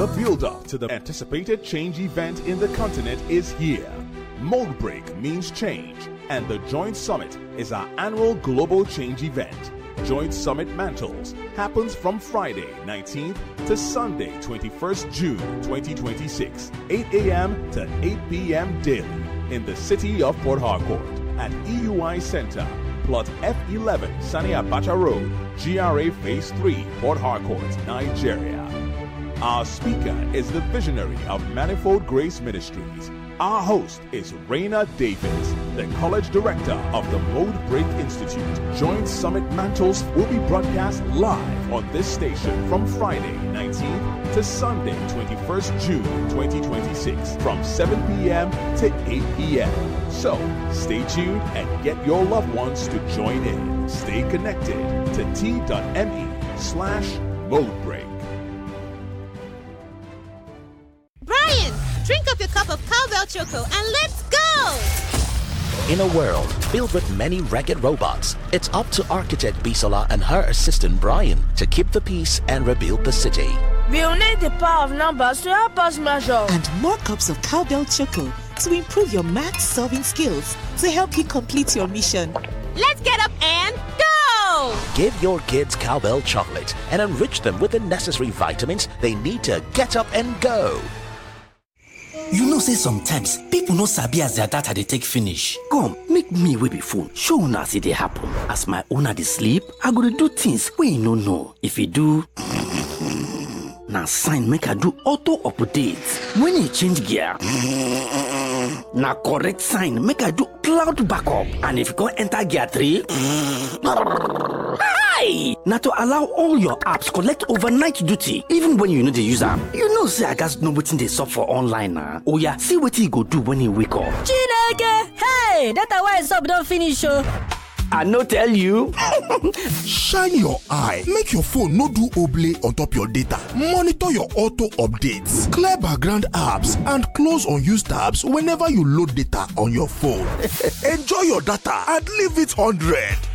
The build-up to the anticipated change event in the continent is here. Mold Break means change, and the Joint Summit is our annual global change event. Joint Summit Mantles happens from Friday 19th to Sunday 21st June 2026, 8 a.m. to 8 p.m. daily in the city of Port Harcourt at EUI Center, plot F11 Sani Abacha Road, GRA Phase 3, Port Harcourt, Nigeria. Our speaker is the visionary of Manifold Grace Ministries. Our host is Raina Davis, the College Director of the Mold Break Institute. Joint Summit Mantles will be broadcast live on this station from Friday 19th to Sunday 21st June 2026 from 7 p.m. to 8 p.m. So stay tuned and get your loved ones to join in. Stay connected to t.me/moldbreak. Brian, drink up your cup of Cowbell Choco and let's go! In a world filled with many ragged robots, it's up to architect Bisola and her assistant Brian to keep the peace and rebuild the city. We'll need the power of numbers to help us measure. And more cups of Cowbell Choco to improve your math solving skills to help you complete your mission. Let's get up and go! Give your kids Cowbell chocolate and enrich them with the necessary vitamins they need to get up and go. You know say sometimes people no sabi as their data they take finish. Come, make me wey be phone. Show una see they happen. As my owner dey sleep, I go to do things wey you no know. If you do, na sign make I do auto update. When you change gear, na correct sign make I do cloud backup. And if you go enter gear 3, hi! Na to allow all your apps collect overnight duty, even when you know the user. You know say I gats know wetin dey sup for online na. Oh yeah, see wetin you go do when you wake up. Chineke! Hey! Data why sup don finish oh. I no tell you. Shine your eye. Make your phone no do oblay on top your data. Monitor your auto updates. Clear background apps and close unused tabs whenever you load data on your phone. Enjoy your data and leave it 100.